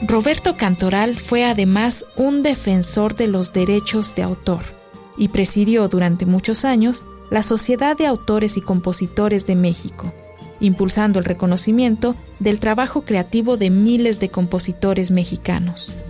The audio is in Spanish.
Roberto Cantoral fue además un defensor de los derechos de autor y presidió durante muchos años la Sociedad de Autores y Compositores de México, impulsando el reconocimiento del trabajo creativo de miles de compositores mexicanos.